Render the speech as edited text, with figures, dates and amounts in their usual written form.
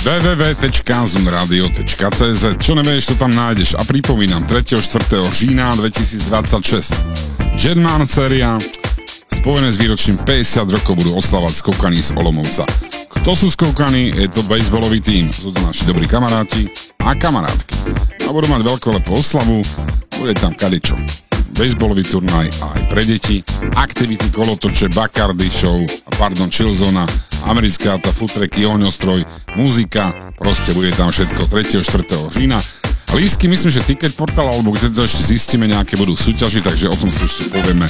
www.zunradio.cz. Čo nevieš, to tam nájdeš. A pripomínam, 3. 4. října 2026 Jetman séria spojené s výročím 50 rokov budú oslavať skokaní z Olomouca. Kto sú skokaní? Je to baseballový tím. Sú to naši dobrí kamaráti a kamarátky. A budú mať veľkolepú oslavu, bude tam kadečo. Baseballový turnaj aj pre deti, aktivity, kolotoče, Bacardi show, chillzona, americká tá foodtracky, ohňostroj, muzika, proste bude tam všetko 3. 4. října. Lístky, myslím, že Ticket Portal, alebo kde to ešte zistíme, nejaké budú súťaži, takže o tom si ešte povieme